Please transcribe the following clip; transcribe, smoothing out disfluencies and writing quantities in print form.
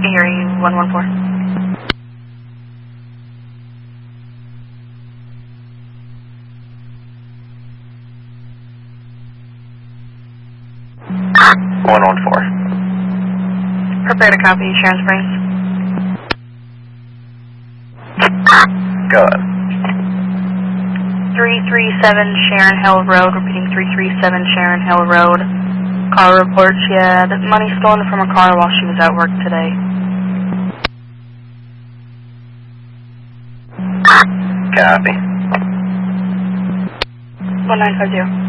can hear you, 114. Prepare to copy, Sharon Springs. Go ahead. 337 Sharon Hill Road, repeating 337 Sharon Hill Road. Car report, she had money stolen from her car while she was at work today. Copy. 1950.